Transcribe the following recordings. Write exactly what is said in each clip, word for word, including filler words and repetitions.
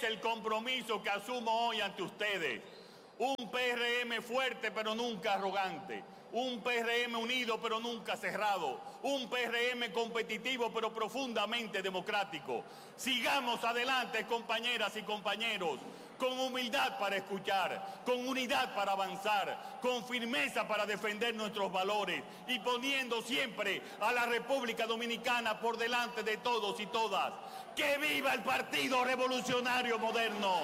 el compromiso que asumo hoy ante ustedes. Un P R M fuerte pero nunca arrogante. Un P R M unido pero nunca cerrado. Un P R M competitivo pero profundamente democrático. Sigamos adelante, compañeras y compañeros, con humildad para escuchar, con unidad para avanzar, con firmeza para defender nuestros valores y poniendo siempre a la República Dominicana por delante de todos y todas. ¡Que viva el Partido Revolucionario Moderno!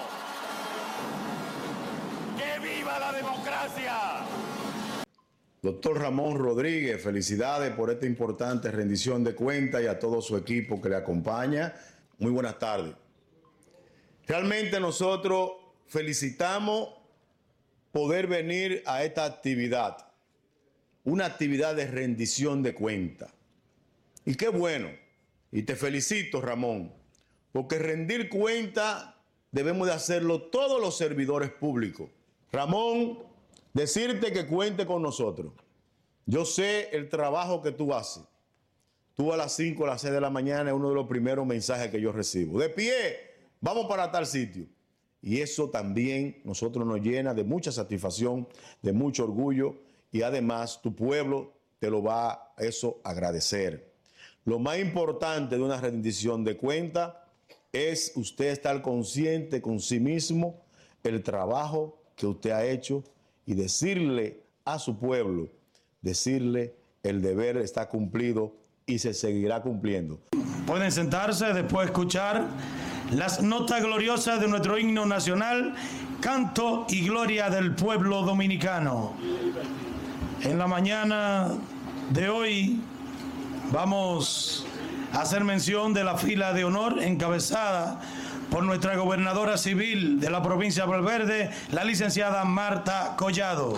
¡Que viva la democracia! Doctor Ramón Rodríguez, felicidades por esta importante rendición de cuentas y a todo su equipo que le acompaña. Muy buenas tardes. Realmente nosotros felicitamos poder venir a esta actividad, una actividad de rendición de cuentas. Y qué bueno, y te felicito, Ramón, porque rendir cuentas debemos de hacerlo todos los servidores públicos. Ramón, decirte que cuente con nosotros. Yo sé el trabajo que tú haces. Tú a las cinco, a las seis de la mañana es uno de los primeros mensajes que yo recibo. De pie, vamos para tal sitio. Y eso también nosotros nos llena de mucha satisfacción, de mucho orgullo, y además tu pueblo te lo va a eso agradecer. Lo más importante de una rendición de cuentas es usted estar consciente con sí mismo el trabajo que usted ha hecho y decirle a su pueblo, decirle el deber está cumplido y se seguirá cumpliendo. Pueden sentarse después de escuchar las notas gloriosas de nuestro himno nacional, Canto y Gloria del Pueblo Dominicano. En la mañana de hoy vamos a hacer mención de la fila de honor encabezada por nuestra gobernadora civil de la provincia de Valverde, la licenciada Marta Collado.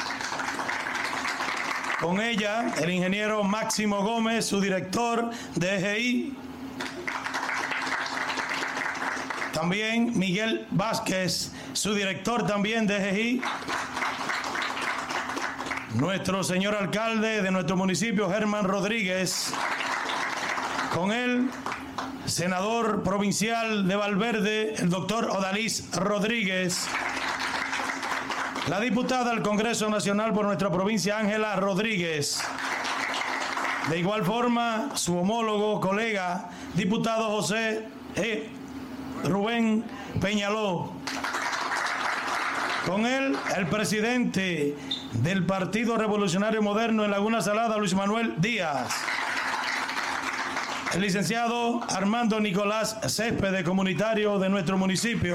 Con ella, el ingeniero Máximo Gómez, su director de E G I. También Miguel Vázquez, su director también de E G I. Nuestro señor alcalde de nuestro municipio, Germán Rodríguez. Con él, senador provincial de Valverde, el doctor Odalis Rodríguez. La diputada del Congreso Nacional por nuestra provincia, Ángela Rodríguez. De igual forma, su homólogo, colega, diputado José E. Rubén Peñaló. Con él, el presidente del Partido Revolucionario Moderno en Laguna Salada, Luis Manuel Díaz. El licenciado Armando Nicolás Céspedes, comunitario de nuestro municipio.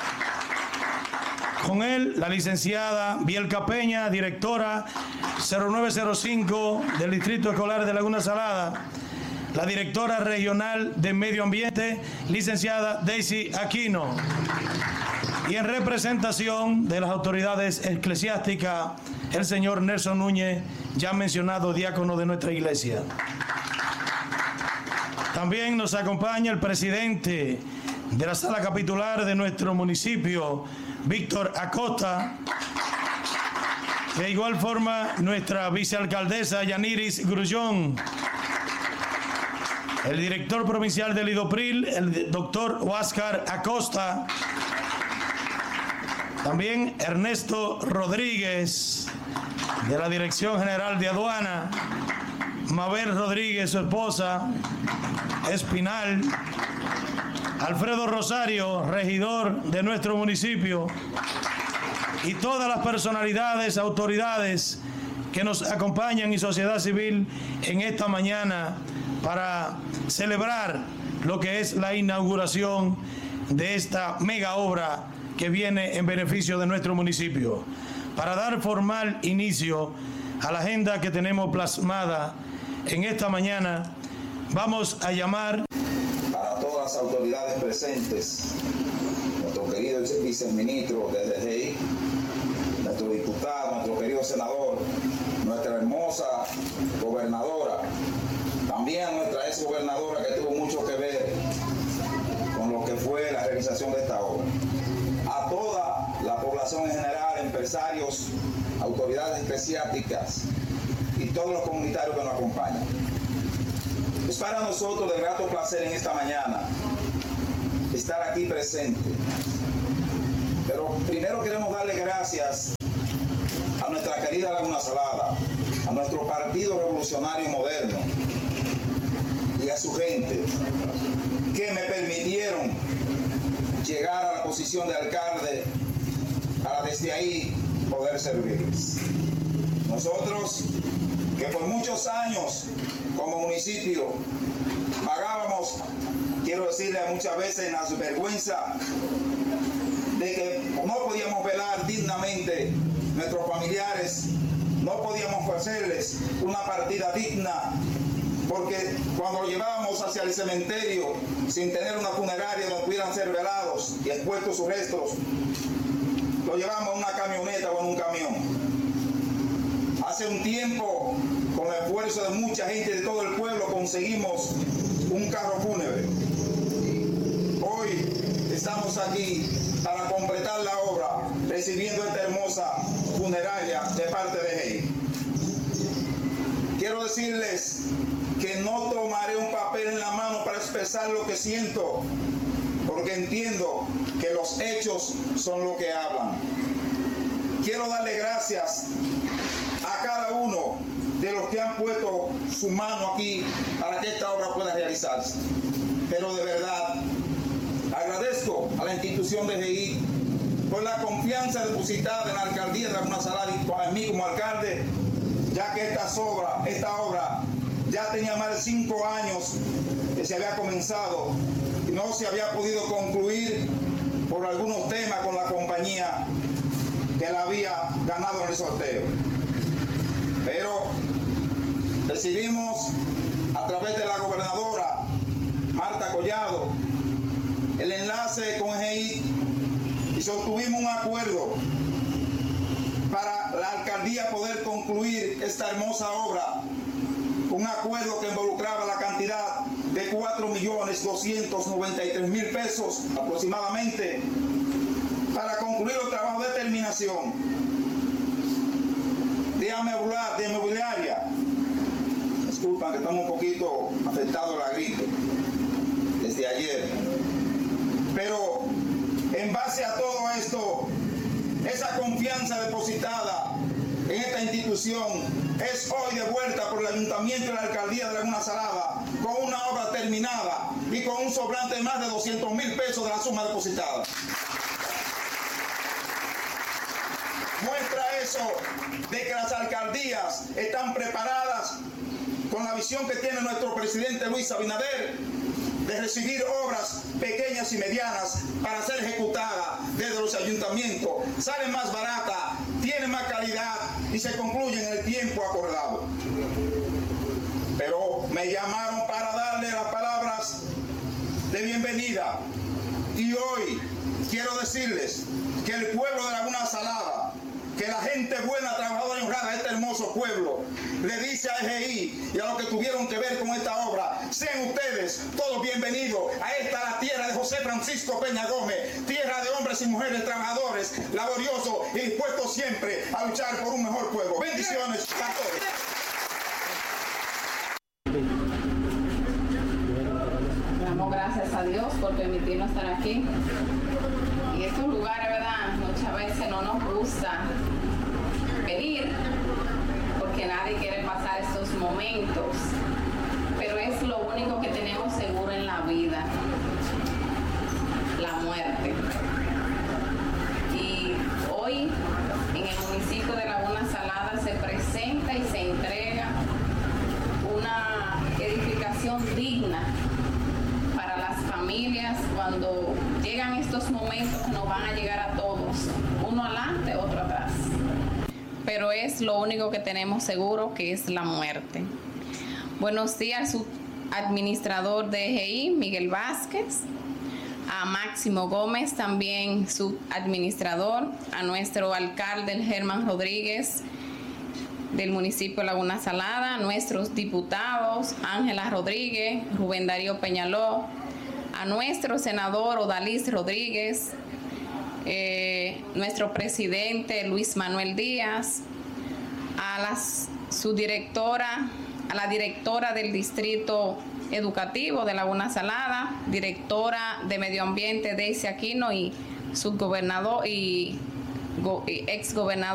Con él, la licenciada Bielka Peña, directora cero nueve cero cinco del Distrito Escolar de Laguna Salada. La directora regional de Medio Ambiente, licenciada Daisy Aquino. Y en representación de las autoridades eclesiásticas, el señor Nelson Núñez, ya mencionado diácono de nuestra iglesia. También nos acompaña el presidente de la sala capitular de nuestro municipio, Víctor Acosta. De igual forma, nuestra vicealcaldesa Yaniris Grullón. El director provincial del IDOPRIL, el doctor Huáscar Acosta. También Ernesto Rodríguez, de la Dirección General de Aduana. Mabel Rodríguez, su esposa, Espinal. Alfredo Rosario, regidor de nuestro municipio, y todas las personalidades, autoridades que nos acompañan y sociedad civil en esta mañana para celebrar lo que es la inauguración de esta mega obra que viene en beneficio de nuestro municipio. Para dar formal inicio a la agenda que tenemos plasmada en esta mañana, vamos a llamar a todas las autoridades presentes, nuestro querido viceministro de D G I, nuestro diputado, nuestro querido senador, nuestra hermosa gobernadora, también a nuestra ex gobernadora que tuvo mucho que ver con lo que fue la realización de esta obra, a toda la población en general, empresarios, autoridades eclesiásticas y todos los comunitarios que nos acompañan. Es para nosotros de grato placer en esta mañana estar aquí aquí presente. Pero primero queremos darle gracias a nuestra querida Laguna Salada, a nuestro Partido Revolucionario Moderno y a su gente que me permitieron llegar a la posición de alcalde para desde ahí poder servirles. Nosotros, que por muchos años como municipio pagábamos, quiero decirle muchas veces, la vergüenza de que no podíamos velar dignamente nuestros familiares, no podíamos hacerles una partida digna, porque cuando lo llevábamos hacia el cementerio sin tener una funeraria donde pudieran ser velados y expuestos sus restos, lo llevamos en una camioneta o en un camión. Hace un tiempo, con el esfuerzo de mucha gente de todo el pueblo, conseguimos un carro fúnebre. Hoy estamos aquí para completar la obra, recibiendo esta hermosa funeraria de parte de G E I. Quiero decirles que no tomaré un papel en la mano para expresar lo que siento, porque entiendo que los hechos son lo que hablan. Quiero darle gracias a cada uno de los que han puesto su mano aquí para que esta obra pueda realizarse. Pero de verdad, agradezco a la institución de G E I por la confianza depositada en la alcaldía de Laguna Salada y para mí como alcalde, ya que esta obra, esta obra ya tenía más de cinco años que se había comenzado y no se había podido concluir por algunos temas con la compañía que la había ganado en el sorteo. Pero recibimos a través de la gobernadora Marta Collado el enlace con G E I y sostuvimos un acuerdo para la alcaldía poder concluir esta hermosa obra, un acuerdo que involucraba la cantidad de cuatro millones doscientos noventa y tres mil pesos aproximadamente para concluir los trabajos de terminación de amebular, de mobiliaria. Disculpan que estamos un poquito afectados a la gripe desde ayer. Pero en base a todo esto, esa confianza depositada en esta institución es hoy devuelta por el Ayuntamiento y la Alcaldía de Laguna Salada con una obra terminada y con un sobrante de más de doscientos mil pesos de la suma depositada. Muestra eso de que las alcaldías están preparadas con la visión que tiene nuestro presidente Luis Abinader de recibir obras pequeñas y medianas para ser ejecutadas desde los ayuntamientos. Sale más barata, tiene más calidad y se concluye en el tiempo acordado. Pero me llamaron para darle las palabras de bienvenida y hoy quiero decirles que el pueblo de Laguna Salada, que la gente buena, trabajadora y honrada de este hermoso pueblo, le dice a G E I y a los que tuvieron que ver con esta obra: sean ustedes todos bienvenidos a esta, la tierra de José Francisco Peña Gómez, tierra de hombres y mujeres trabajadores, laboriosos y dispuestos siempre a luchar por un mejor pueblo. Bendiciones a todos. Damos gracias a Dios por permitirnos estar aquí. Y estos lugares, ¿verdad?, muchas veces no nos gusta venir porque nadie quiere pasar estos momentos, pero es lo único que tenemos seguro en la vida, la muerte. Y hoy en el municipio de Laguna Salada se presenta y se entrega una edificación digna para las familias cuando llegan estos momentos que nos van a llegar a todos, uno adelante, otro atrás. Pero es lo único que tenemos seguro, que es la muerte. Buenos días al subadministrador de G E I, Miguel Vázquez, a Máximo Gómez, también subadministrador, a nuestro alcalde Germán Rodríguez del municipio de Laguna Salada, a nuestros diputados Ángela Rodríguez, Rubén Darío Peñaló, a nuestro senador Odalis Rodríguez, eh, nuestro presidente Luis Manuel Díaz, a la subdirectora, a la directora del distrito educativo de Laguna Salada, directora de Medio Ambiente Daisy Aquino y subgobernador y, go, y exgobernador